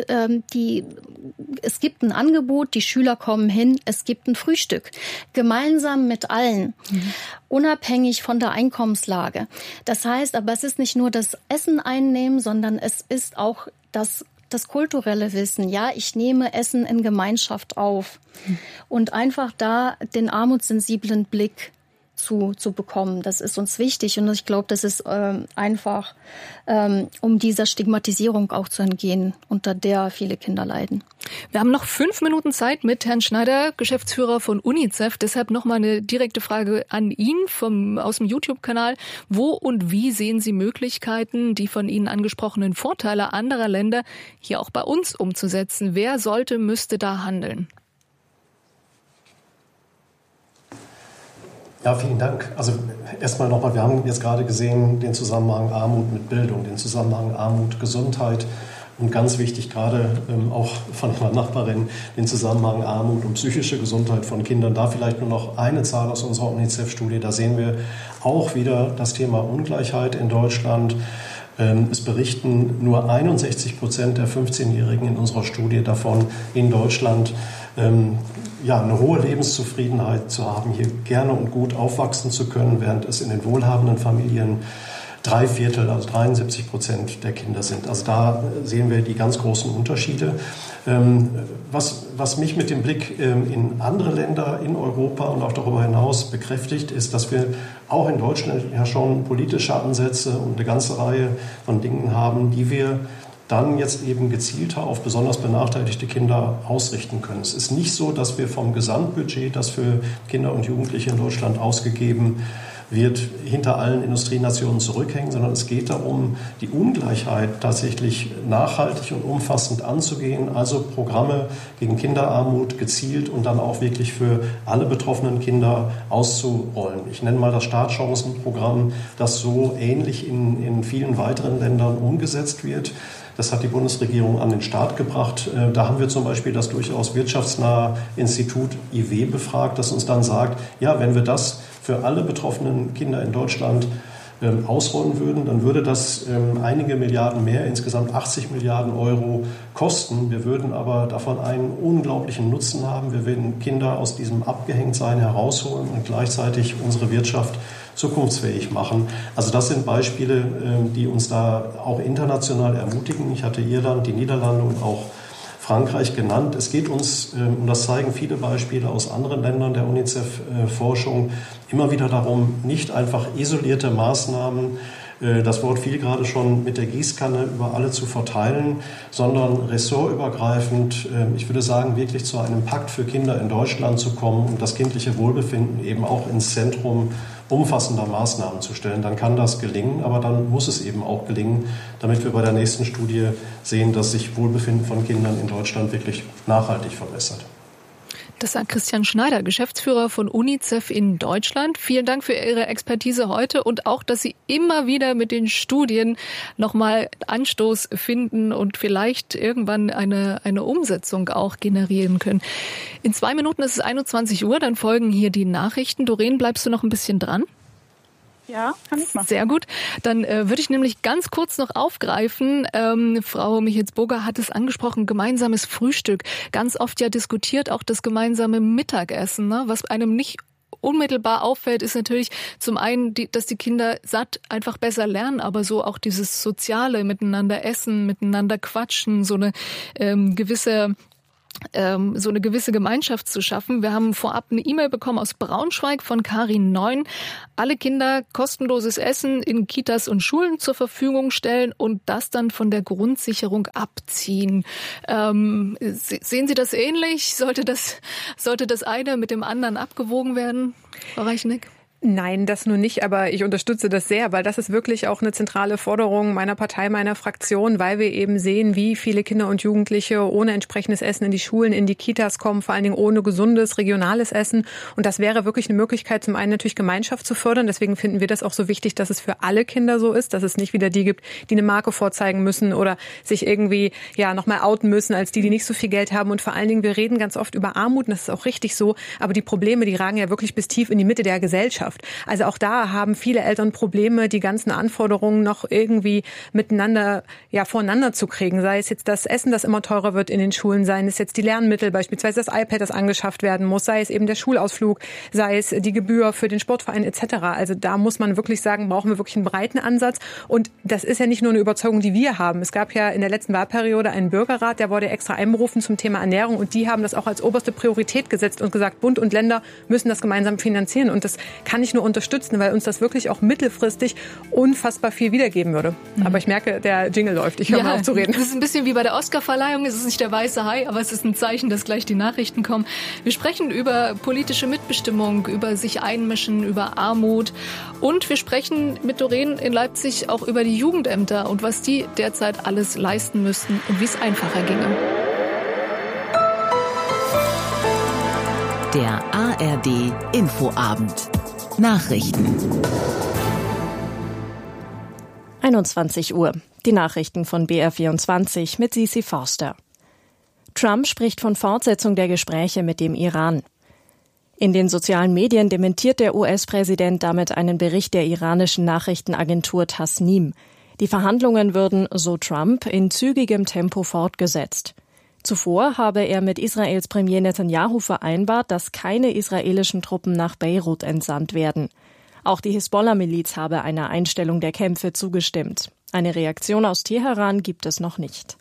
es gibt ein Angebot, die Schüler kommen hin, es gibt ein Frühstück. Gemeinsam mit allen. Unabhängig von der Einkommenslage. Das heißt, aber es ist nicht nur das Essen einnehmen, sondern es ist auch das kulturelle Wissen. Ja, ich nehme Essen in Gemeinschaft auf. Und einfach da den armutssensiblen Blick zu bekommen. Das ist uns wichtig und ich glaube, das ist einfach, um dieser Stigmatisierung auch zu entgehen, unter der viele Kinder leiden. Wir haben noch 5 Minuten Zeit mit Herrn Schneider, Geschäftsführer von UNICEF. Deshalb nochmal eine direkte Frage an ihn aus dem YouTube-Kanal. Wo und wie sehen Sie Möglichkeiten, die von Ihnen angesprochenen Vorteile anderer Länder hier auch bei uns umzusetzen? Wer müsste da handeln? Ja, vielen Dank. Also erstmal nochmal, wir haben jetzt gerade gesehen den Zusammenhang Armut mit Bildung, den Zusammenhang Armut, Gesundheit und ganz wichtig gerade auch von meiner Nachbarin den Zusammenhang Armut und psychische Gesundheit von Kindern. Da vielleicht nur noch eine Zahl aus unserer UNICEF-Studie. Da sehen wir auch wieder das Thema Ungleichheit in Deutschland. Es berichten nur 61% der 15-Jährigen in unserer Studie davon, in Deutschland eine hohe Lebenszufriedenheit zu haben, hier gerne und gut aufwachsen zu können, während es in den wohlhabenden Familien 3/4, also 73% der Kinder sind. Also da sehen wir die ganz großen Unterschiede. Was mich mit dem Blick in andere Länder in Europa und auch darüber hinaus bekräftigt, ist, dass wir auch in Deutschland ja schon politische Ansätze und eine ganze Reihe von Dingen haben, die wir dann jetzt eben gezielter auf besonders benachteiligte Kinder ausrichten können. Es ist nicht so, dass wir vom Gesamtbudget, das für Kinder und Jugendliche in Deutschland ausgegeben wird, hinter allen Industrienationen zurückhängen, sondern es geht darum, die Ungleichheit tatsächlich nachhaltig und umfassend anzugehen, also Programme gegen Kinderarmut gezielt und dann auch wirklich für alle betroffenen Kinder auszurollen. Ich nenne mal das Startchancenprogramm, das so ähnlich in vielen weiteren Ländern umgesetzt wird. Das hat die Bundesregierung an den Start gebracht. Da haben wir zum Beispiel das durchaus wirtschaftsnahe Institut IW befragt, das uns dann sagt, ja, wenn wir das für alle betroffenen Kinder in Deutschland ausrollen würden, dann würde das einige Milliarden mehr, insgesamt 80 Milliarden Euro kosten. Wir würden aber davon einen unglaublichen Nutzen haben. Wir würden Kinder aus diesem Abgehängtsein herausholen und gleichzeitig unsere Wirtschaft zukunftsfähig machen. Also das sind Beispiele, die uns da auch international ermutigen. Ich hatte Irland, die Niederlande und auch Frankreich genannt. Es geht uns, und das zeigen viele Beispiele aus anderen Ländern der UNICEF-Forschung, immer wieder darum, nicht einfach isolierte Maßnahmen, das Wort fiel gerade schon, mit der Gießkanne über alle zu verteilen, sondern ressortübergreifend, ich würde sagen, wirklich zu einem Pakt für Kinder in Deutschland zu kommen und das kindliche Wohlbefinden eben auch ins Zentrum umfassender Maßnahmen zu stellen. Dann kann das gelingen, aber dann muss es eben auch gelingen, damit wir bei der nächsten Studie sehen, dass sich Wohlbefinden von Kindern in Deutschland wirklich nachhaltig verbessert. Das sagt Christian Schneider, Geschäftsführer von UNICEF in Deutschland. Vielen Dank für Ihre Expertise heute und auch, dass Sie immer wieder mit den Studien nochmal Anstoß finden und vielleicht irgendwann eine Umsetzung auch generieren können. In 2 Minuten ist es 21 Uhr, dann folgen hier die Nachrichten. Doreen, bleibst du noch ein bisschen dran? Ja, kann ich machen. Sehr gut. Dann würde ich nämlich ganz kurz noch aufgreifen. Frau Michels-Boger hat es angesprochen, gemeinsames Frühstück. Ganz oft ja diskutiert auch das gemeinsame Mittagessen. Ne? Was einem nicht unmittelbar auffällt, ist natürlich zum einen, dass die Kinder satt einfach besser lernen, aber so auch dieses soziale Miteinander essen, miteinander quatschen, so eine gewisse Gemeinschaft zu schaffen. Wir haben vorab eine E-Mail bekommen aus Braunschweig von Karin 9. Alle Kinder kostenloses Essen in Kitas und Schulen zur Verfügung stellen und das dann von der Grundsicherung abziehen. Sehen Sie das ähnlich? Sollte das eine mit dem anderen abgewogen werden, Frau Reicheneck? Nein, das nun nicht, aber ich unterstütze das sehr, weil das ist wirklich auch eine zentrale Forderung meiner Partei, meiner Fraktion, weil wir eben sehen, wie viele Kinder und Jugendliche ohne entsprechendes Essen in die Schulen, in die Kitas kommen, vor allen Dingen ohne gesundes, regionales Essen. Und das wäre wirklich eine Möglichkeit, zum einen natürlich Gemeinschaft zu fördern. Deswegen finden wir das auch so wichtig, dass es für alle Kinder so ist, dass es nicht wieder die gibt, die eine Marke vorzeigen müssen oder sich irgendwie nochmal outen müssen als die nicht so viel Geld haben. Und vor allen Dingen, wir reden ganz oft über Armut und das ist auch richtig so, aber die Probleme, die ragen ja wirklich bis tief in die Mitte der Gesellschaft. Also auch da haben viele Eltern Probleme, die ganzen Anforderungen noch irgendwie miteinander, voreinander zu kriegen. Sei es jetzt das Essen, das immer teurer wird in den Schulen, seien es jetzt die Lernmittel, beispielsweise das iPad, das angeschafft werden muss, sei es eben der Schulausflug, sei es die Gebühr für den Sportverein etc. Also da muss man wirklich sagen, brauchen wir wirklich einen breiten Ansatz. Und das ist ja nicht nur eine Überzeugung, die wir haben. Es gab ja in der letzten Wahlperiode einen Bürgerrat, der wurde extra einberufen zum Thema Ernährung und die haben das auch als oberste Priorität gesetzt und gesagt, Bund und Länder müssen das gemeinsam finanzieren. Und das kann kann ich nur unterstützen, weil uns das wirklich auch mittelfristig unfassbar viel wiedergeben würde. Aber ich merke, der Jingle läuft. Ich höre mal auf zu reden. Das ist ein bisschen wie bei der Oscarverleihung. Es ist nicht der weiße Hai, aber es ist ein Zeichen, dass gleich die Nachrichten kommen. Wir sprechen über politische Mitbestimmung, über sich einmischen, über Armut. Und wir sprechen mit Doreen in Leipzig auch über die Jugendämter und was die derzeit alles leisten müssten und wie es einfacher ginge. Der ARD Infoabend. Nachrichten. 21 Uhr. Die Nachrichten von BR24 mit Sisi Forster. Trump spricht von Fortsetzung der Gespräche mit dem Iran. In den sozialen Medien dementiert der US-Präsident damit einen Bericht der iranischen Nachrichtenagentur Tasnim. Die Verhandlungen würden, so Trump, in zügigem Tempo fortgesetzt. Zuvor habe er mit Israels Premier Netanyahu vereinbart, dass keine israelischen Truppen nach Beirut entsandt werden. Auch die Hisbollah-Miliz habe einer Einstellung der Kämpfe zugestimmt. Eine Reaktion aus Teheran gibt es noch nicht.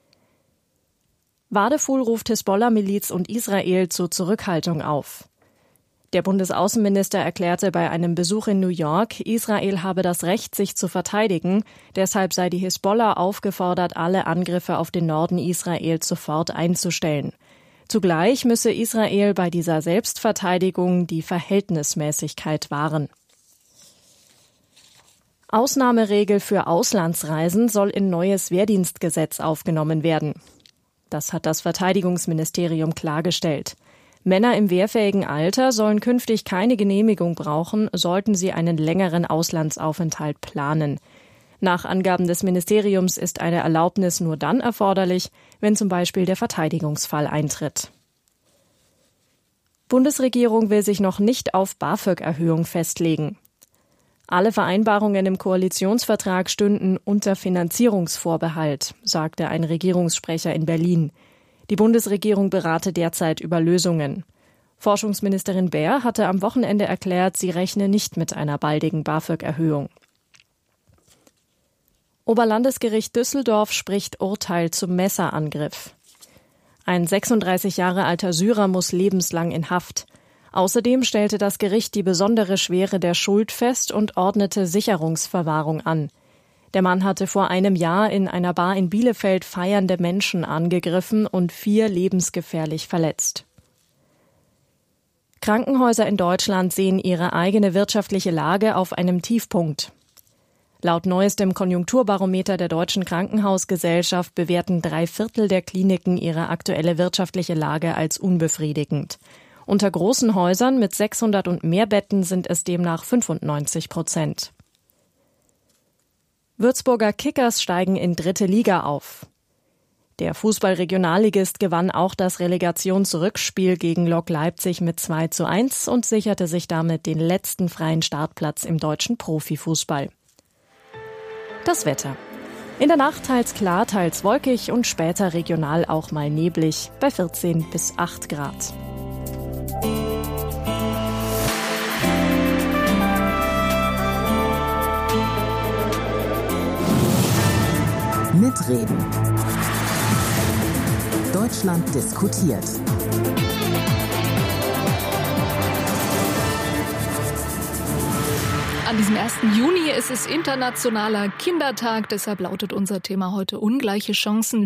Wadefuhl ruft Hisbollah-Miliz und Israel zur Zurückhaltung auf. Der Bundesaußenminister erklärte bei einem Besuch in New York, Israel habe das Recht, sich zu verteidigen. Deshalb sei die Hisbollah aufgefordert, alle Angriffe auf den Norden Israels sofort einzustellen. Zugleich müsse Israel bei dieser Selbstverteidigung die Verhältnismäßigkeit wahren. Ausnahmeregel für Auslandsreisen soll in neues Wehrdienstgesetz aufgenommen werden. Das hat das Verteidigungsministerium klargestellt. Männer im wehrfähigen Alter sollen künftig keine Genehmigung brauchen, sollten sie einen längeren Auslandsaufenthalt planen. Nach Angaben des Ministeriums ist eine Erlaubnis nur dann erforderlich, wenn zum Beispiel der Verteidigungsfall eintritt. Bundesregierung will sich noch nicht auf BAföG-Erhöhung festlegen. Alle Vereinbarungen im Koalitionsvertrag stünden unter Finanzierungsvorbehalt, sagte ein Regierungssprecher in Berlin. Die Bundesregierung berate derzeit über Lösungen. Forschungsministerin Baer hatte am Wochenende erklärt, sie rechne nicht mit einer baldigen BAföG-Erhöhung. Oberlandesgericht Düsseldorf spricht Urteil zum Messerangriff. Ein 36 Jahre alter Syrer muss lebenslang in Haft. Außerdem stellte das Gericht die besondere Schwere der Schuld fest und ordnete Sicherungsverwahrung an. Der Mann hatte vor einem Jahr in einer Bar in Bielefeld feiernde Menschen angegriffen und 4 lebensgefährlich verletzt. Krankenhäuser in Deutschland sehen ihre eigene wirtschaftliche Lage auf einem Tiefpunkt. Laut neuestem Konjunkturbarometer der Deutschen Krankenhausgesellschaft bewerten 3/4 der Kliniken ihre aktuelle wirtschaftliche Lage als unbefriedigend. Unter großen Häusern mit 600 und mehr Betten sind es demnach 95%. Würzburger Kickers steigen in 3. Liga auf. Der Fußball-Regionalligist gewann auch das Relegationsrückspiel gegen Lok Leipzig mit 2:1 und sicherte sich damit den letzten freien Startplatz im deutschen Profifußball. Das Wetter. In der Nacht teils klar, teils wolkig und später regional auch mal neblig bei 14 bis 8 Grad. Mitreden. Deutschland diskutiert. An diesem 1. Juni ist es Internationaler Kindertag, deshalb lautet unser Thema heute ungleiche Chancen.